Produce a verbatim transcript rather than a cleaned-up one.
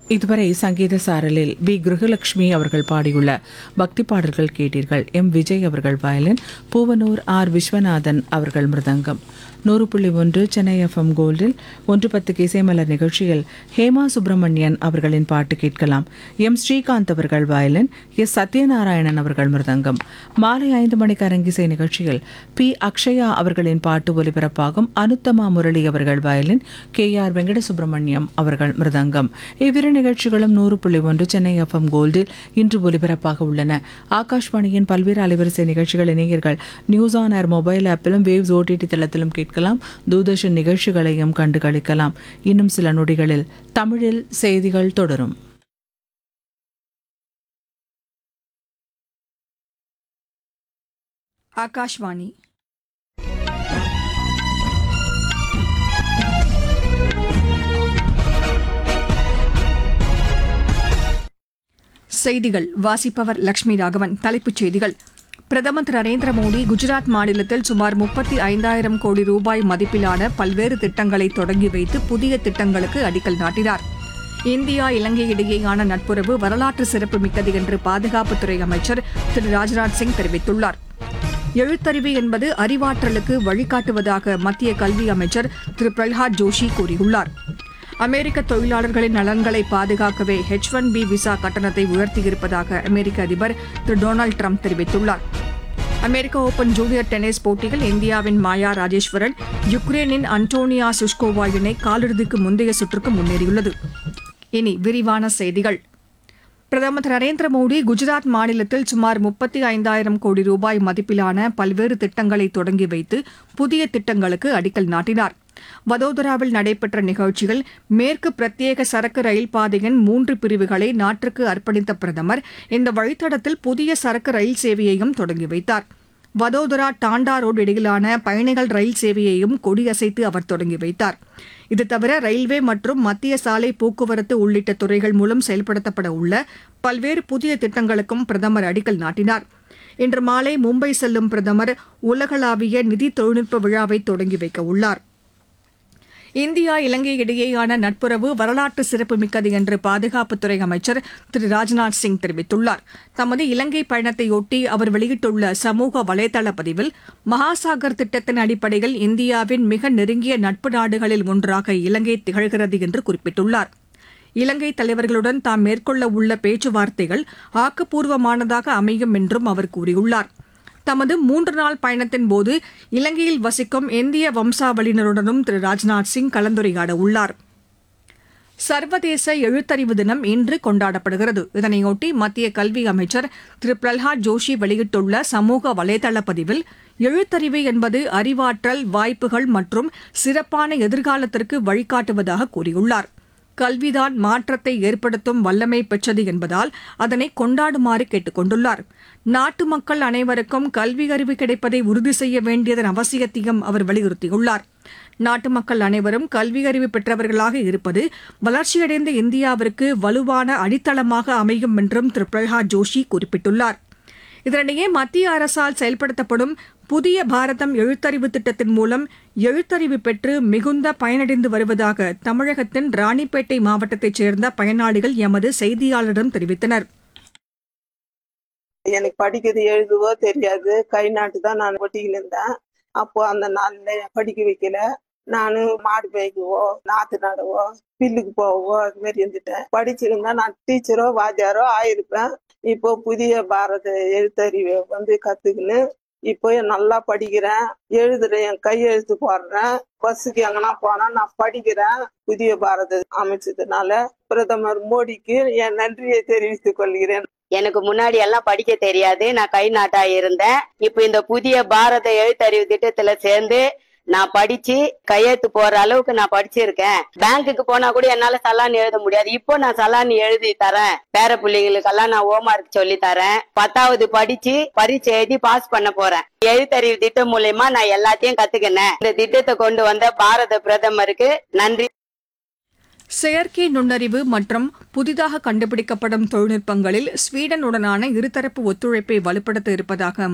இதுவரை சங்கீத சாரலில் பி கிருஹலட்சுமி அவர்கள் பாடியுள்ள பக்தி பாடல்கள் கேட்டீர்கள். எம் விஜய் அவர்கள் வயலின், பூவனூர் ஆர் விஸ்வநாதன் அவர்கள் மிருதங்கம். நூறு புள்ளி ஒன்று சென்னை எஃப்எம் கோல்டில் ஒன்று பத்துக்கு இசைமலர் நிகழ்ச்சியில் ஹேமா சுப்பிரமணியன் அவர்களின் பாட்டு கேட்கலாம். எம் ஸ்ரீகாந்த் அவர்கள் வயலின், எஸ் சத்யநாராயணன் அவர்கள் மிருதங்கம். மாலை ஐந்து மணிக்கு அரங்கிசை நிகழ்ச்சியில் பி அக்ஷயா அவர்களின் பாட்டு ஒலிபரப்பாகும். அனுத்தமா முரளி அவர்கள் violin, K R Venkata Subramaniam அவர்கள் மிருதங்கம். இவ்விரு நிகழ்ச்சிகளும் நூறு புள்ளி ஒன்று சென்னை எஃப்எம் கோல்டில் இன்று ஒலிபரப்பாக உள்ளன. ஆகாஷ்வாணியின் பல்வேறு அலைவரிசை நிகழ்ச்சிகள் இணையர்கள் news on air mobile ஆப்பிலும் waves OTT தளத்திலும் கேட்கலாம். தூர்தர்ஷன் நிகழ்ச்சிகளையும் கண்டு களிக்கலாம். இன்னும் சில நொடிகளில் தமிழில் செய்திகள் தொடரும். ஆகாஷ்வாணி செய்திகள் வாசிப்பவர் லட்சுமி ராகவன். தலைப்புச் செய்திகள்: பிரதமர் திரு நரேந்திர மோடி குஜராத் மாநிலத்தில் சுமார் முப்பத்தி ஐந்தாயிரம் கோடி ரூபாய் மதிப்பிலான பல்வேறு திட்டங்களை தொடங்கி வைத்து புதிய திட்டங்களுக்கு அடிக்கல் நாட்டினார். இந்தியா இலங்கை இடையேயான நட்புறவு வரலாற்று சிறப்புமிக்கது என்று பாதுகாப்புத்துறை அமைச்சர் திரு ராஜ்நாத் சிங் தெரிவித்துள்ளார். எழுத்தறிவு என்பது அறிவாற்றலுக்கு வழிகாட்டுவதாக மத்திய கல்வி அமைச்சர் திரு பிரல்ஹாத் ஜோஷி கூறியுள்ளார். அமெரிக்க தொழிலாளர்களின் நலன்களை பாதுகாக்கவே ஹெச் ஒன் பி விசா கட்டணத்தை உயர்த்தியிருப்பதாக அமெரிக்க அதிபர் திரு டொனால்டு ட்ரம்ப் தெரிவித்துள்ளார். அமெரிக்க ஓபன் ஜூனியர் டென்னிஸ் போட்டியில் இந்தியாவின் மாயா ராஜேஸ்வரன் யுக்ரைனின் அன்டோனியா சுஷ்கோவா இணை காலிறுதிக்கு முந்தைய சுற்றுக்கு முன்னேறியுள்ளது. இனி விரிவான செய்திகள். பிரதமர் திரு நரேந்திர மோடி குஜராத் மாநிலத்தில் சுமார் முப்பத்தி ஐந்தாயிரம் கோடி ரூபாய் மதிப்பிலான பல்வேறு திட்டங்களை தொடங்கி வைத்து புதிய திட்டங்களுக்கு அடிக்கல் நாட்டினார். வதோதராவில் நடைபெற்ற நிகழ்ச்சியில் மேற்கு பிரத்யேக சரக்கு ரயில் பாதையின் மூன்று பிரிவுகளை நாட்டிற்கு அர்ப்பணித்த பிரதமர் இந்த வழித்தடத்தில் புதிய சரக்கு ரயில் சேவையையும் தொடங்கி வைத்தார். வதோதரா டாண்டா ரோடு இடையிலான பயணிகள் ரயில் சேவையையும் கொடியசைத்து அவர் தொடங்கி வைத்தார். இது தவிர ரயில்வே மற்றும் மத்திய சாலை போக்குவரத்து உள்ளிட்ட துறைகள் மூலம் செயல்படுத்தப்பட உள்ள பல்வேறு புதிய திட்டங்களுக்கும் பிரதமர் அடிக்கல் நாட்டினார். இன்று மாலை மும்பை செல்லும் பிரதமர் உலகளாவிய நிதி தொழில்நுட்ப விழாவை தொடங்கி வைக்க உள்ளார். இந்தியா இலங்கை இடையேயான நட்புறவு வரலாற்று சிறப்புமிக்கது என்று பாதுகாப்புத்துறை அமைச்சர் திரு ராஜ்நாத் சிங் தெரிவித்துள்ளார். தமது இலங்கை பயணத்தையொட்டி அவர் வெளியிட்டுள்ள சமூக வலைதள பதிவில், மகாசாகர் திட்டத்தின் அடிப்படையில் இந்தியாவின் மிக நெருங்கிய நட்பு நாடுகளில் ஒன்றாக இலங்கை திகழ்கிறது என்று குறிப்பிட்டுள்ளார். இலங்கை தலைவர்களுடன் தாம் மேற்கொள்ள உள்ள பேச்சுவார்த்தைகள் ஆக்கப்பூர்வமானதாக அமையும் என்றும் அவர் கூறியுள்ளார். தமது மூன்று நாள் பயணத்தின் போது இலங்கையில் வசிக்கும் இந்திய வம்சாவளியினருடனும் திரு ராஜ்நாத் சிங் கலந்துரையாட உள்ளார். சர்வதேச எழுத்தறிவு தினம் இன்று கொண்டாடப்படுகிறது. இதனையொட்டி மத்திய கல்வி அமைச்சர் திரு பிரல்ஹாத் ஜோஷி வெளியிட்டுள்ள சமூக வலைதள பதிவில், எழுத்தறிவு என்பது அறிவாற்றல், வாய்ப்புகள் மற்றும் சிறப்பான எதிர்காலத்திற்கு வழிகாட்டுவதாக கூறியுள்ளார். கல்விதான் மாற்றத்தை ஏற்படுத்தும் வல்லமை பெற்றது என்பதால் அதனை கொண்டாடுமாறு கேட்டுக் கொண்டுள்ளார். நாட்டு மக்கள் அனைவருக்கும் கல்வி அறிவு கிடைப்பதை உறுதி செய்ய வேண்டியதன் அவசியத்தையும் அவர் வலியுறுத்தியுள்ளார். நாட்டு மக்கள் அனைவரும் கல்வி அறிவு பெற்றவர்களாக இருப்பது வளர்ச்சியடைந்த இந்தியாவிற்கு வலுவான அடித்தளமாக அமையும் என்றும் திரு பிரல்ஹாத் ஜோஷி குறிப்பிட்டுள்ளார். இதனிடையே மத்திய அரசால் செயல்படுத்தப்படும் புதிய பாரதம் எழுத்தறிவு திட்டத்தின் மூலம் எழுத்தறிவு பெற்று மிகுந்த பயனடைந்து வருவதாக தமிழகத்தின் ராணிப்பேட்டை மாவட்டத்தைச் சேர்ந்த பயனாளிகள் எமது செய்தியாளரிடம் தெரிவித்தனர். எனக்கு படிக்கிறது எழுதுவோ தெரியாது. கை நாட்டு தான் நான் ஒட்டிக்கிட்டு இருந்தேன். அப்போ அந்த நாள்ல படிக்க வைக்கல. நானு மாடு மேய்க்கவோ, நாத்து நடவோ, பில்லுக்கு போவோ அது மாதிரி இருந்துட்டேன். படிச்சிருந்தா நான் டீச்சரோ வாத்தியாரோ ஆயிருப்பேன். இப்போ புதிய பாரத எழுத்தறிவை வந்து கத்துக்கின்னு இப்போ நல்லா படிக்கிறேன், எழுதுறேன், என் கையெழுத்து போடுறேன். பஸ்ஸுக்கு எங்கன்னா போனா நான் படிக்கிறேன். புதிய பாரத அமைச்சதுனால பிரதமர் மோடிக்கு என் நன்றியை தெரிவித்துக் கொள்கிறேன். எனக்கு முன்னாடி எல்லாம் படிக்க தெரியாது, நான் கை நாட்டா இருந்தேன். இப்ப இந்த புதிய பாரத எழுத்தறிவு திட்டத்துல சேர்ந்து நான் படிச்சு கையெழுத்து போற அளவுக்கு நான் படிச்சிருக்கேன். பேங்குக்கு போனா கூட என்னால சலான் எழுத முடியாது. இப்போ நான் சலான் எழுதி தரேன். பேர பிள்ளைங்களுக்கெல்லாம் நான் ஹோம்வொர்க் சொல்லி தரேன். பத்தாவது படிச்சு பரீட்சை எழுதி பாஸ் பண்ண போறேன். எழுத்தறிவு திட்டம் மூலமா நான் எல்லாத்தையும் கத்துக்கினேன். இந்த திட்டத்தை கொண்டு வந்த பாரத பிரதமருக்கு நன்றி. செயற்கை நுண்ணறிவு மற்றும் புதிதாக கண்டுபிடிக்கப்படும் தொழில்நுட்பங்களில் ஸ்வீடனுடனான இருதரப்பு ஒத்துழைப்பை வலுப்படுத்த இருப்பதாக